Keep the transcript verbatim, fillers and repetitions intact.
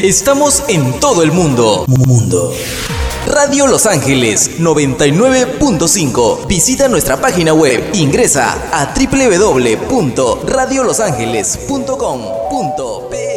Estamos en todo el mundo. Mundo. Radio Los Ángeles noventa y nueve punto cinco. Visita nuestra página web. Ingresa a doble u doble u doble u punto radio los ángeles punto com punto pe.